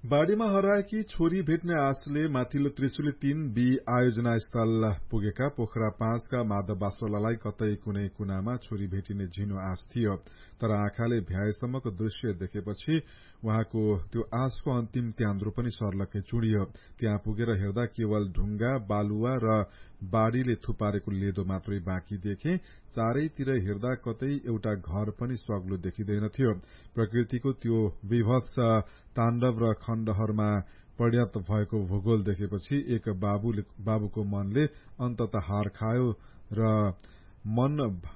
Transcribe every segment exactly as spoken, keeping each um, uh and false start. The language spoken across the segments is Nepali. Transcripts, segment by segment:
बाढ़ीमा हराएकी छोरी भेट्ने आशले माथिल्लो त्रिशुली तीन बी आयोजना स्थल पुगेका पोखरा पाँचका माधव बास्वालालाई कतै कुनै कुनामा छोरी भेटिने झिनो आश थियो, तर आँखाले भ्याएसम्मको दृश्य देखेपछि उहाँको त्यो आशको अन्तिम त्यान्द्रो पनि सर्लक्कै चुडियो। त्यहाँ पुगेर हेर्दा केवल ढुङ्गा, बालुवा र बाढ़ीले थुपारेको लेदो मात्रै बाँकी देखे। चारैतिर हेर्दा कतै एउटा घर पनि सग्लो देखिँदैनथ्यो। प्रकृतिको त्यो विभत्स ताण्डव र खण्डहरमा परिणत भएको भूगोल देखेपछि एक बाबुले बाबुको मनले अन्तत हार खायो र मन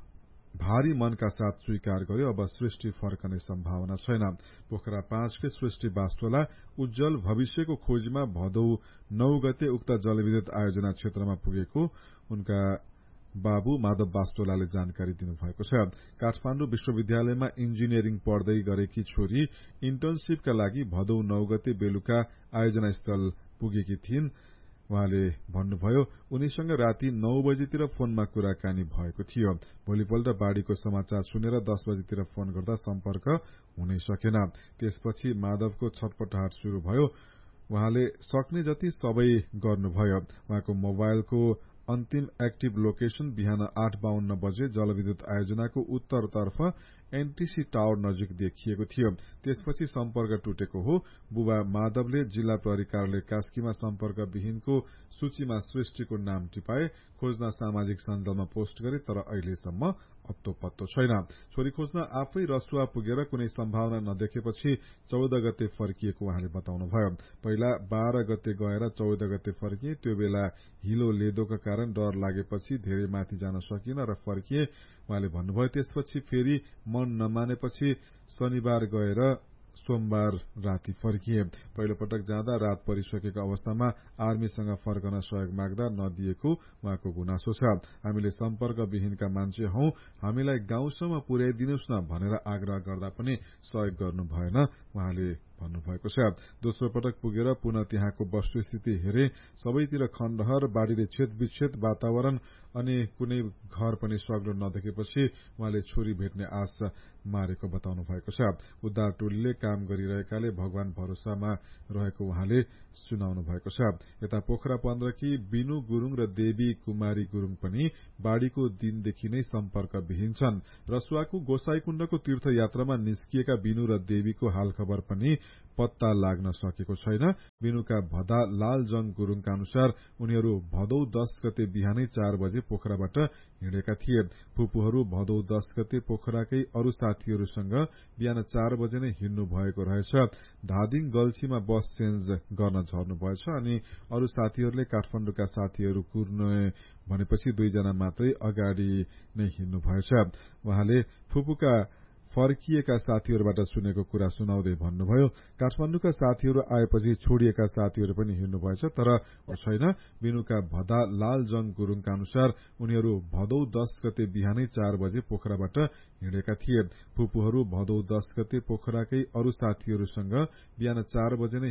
भारी मनका साथ स्वीकार गर्यो, अब सृष्टि फर्कने सम्भावना छैन। पोखरा पाँचकै सृष्टि वास्तोला उज्जवल भविष्यको खोजीमा भदौ नौ गते उक्त जलविद्युत आयोजना क्षेत्रमा पुगेको उनका बाबु माधव बास्तोलाले जानकारी दिनुभएको छ। काठमाण्डु विश्वविद्यालयमा इन्जिनियरिङ पढ्दै गरेकी छोरी इन्टर्नशिपका लागि भदौ नौ गते बेलुका आयोजना स्थल पुगेकी थिइन्। उहाँले भन्नुभयो, उनीसँग राति नौ बजेतिर फोनमा कुराकानी भएको थियो। भोलिपल्ट बाढ़ीको समाचार सुनेर दस बजेतिर फोन गर्दा सम्पर्क हुनै सकेन। त्यसपछि माधवको छटपटाहट शुरू भयो। उहाँले सक्ने जति सबै गर्नुभयो। उहाँको मोबाइलको अन्तिम एक्टिभ लोकेशन बिहान आठ बाहन्न बजे जलविद्युत आयोजनाको उत्तरतर्फ एनटीसी टावर नजिक देखिएको थियो। त्यसपछि सम्पर्क टुटेको हो। बुबा माधवले जिल्ला प्रहरी कार्यालय कास्कीमा सम्पर्क विहीनको सूचीमा सृष्टिको नाम टिपाए। खोज्न सामाजिक सञ्जालमा पोस्ट गरे, तर अहिलेसम्म अत्तो पत्तो छैन। छोरी खोज्न आफै रसुवा पुगेर कुनै सम्भावना नदेखेपछि चौध गते फर्किएको उहाँले बताउनुभयो। पहिला बाह्र गते गएर चौध गते फर्किए। त्यो बेला हिलो लेदोका कारण डर लागेपछि धेरै माथि जान सकिन र फर्किए। उहाँले भन्नुभयो, त्यसपछि फेरि मन नमानेपछि शनिबार गएर सोमबार राति फर्किए। पहिलो पटक जाँदा रात परिसकेको अवस्थामा आर्मीसँग फर्कन सहयोग माग्दा नदिएको उहाँको गुनासो छ। हामीले सम्पर्क विहीनका मान्छे हौं, हामीलाई गाउँसम्म पुर्याइदिनुहोस् न भनेर आग्रह गर्दा पनि सहयोग गर्नु भएन, उहाँले भन्नुभएको छ। दोस्रो पटक पुगेर पुनः त्यहाँको वस्तुस्थिति हेरे। सबैतिर खण्डहर, बाढ़ीले छेदविच्छेद वातावरण अनि कुनै घर पनि सग्लो नदेखेपछि उहाँले छोरी भेट्ने आश मारेको बताउनु भएको छ। उद्धार टोलीले काम गरिरहेकाले भगवान भरोसामा रहेको उहाँले सुनाउनु भएको छ। यता पोखरा पन्ध्रकी बिनु गुरूङ र देवी कुमारी गुरूङ पनि बाढ़ीको दिनदेखि नै सम्पर्क विहीन छन्। रसुवाको गोसाईकुण्डको तीर्थयात्रामा निस्किएका बिनु र देवीको हाल खबर पनि पत्ता लाग्न सकेको छैन। बिनुका भदा लालजङ गुरूङका अनुसार उनीहरू भदौ दश गते बिहानै चार बजे पोखराबाट हिँडेका थिए। फुपूहरू भदौ दश गते पोखराकै अरू साथीहरूसँग बिहान चार बजे नै हिँड्नु भएको रहेछ। धादिङ गल्छीमा बस चेन्ज गर्न झर्नु भएछ अनि अरू साथीहरूले काठमाडौँका साथीहरू कुर्ने भनेपछि दुईजना मात्रै अगाडि नै हिँड्नु भएछ। उहाँले फुपूका फर्किएका साथीहरूबाट सुनेको कुरा सुनाउँदै भन्नुभयो, काठमाडौँका साथीहरू आएपछि छोडिएका साथीहरू पनि हिँड्नु भएछ, तर छैन। बिनुका भदा लालजङ गुरूङका अनुसार उनीहरू भदौ दश गते बिहानै चार बजे पोखराबाट हिँडेका थिए। फुपूहरू भदौ दश गते पोखराकै अरू साथीहरूसँग बिहान चार बजे नै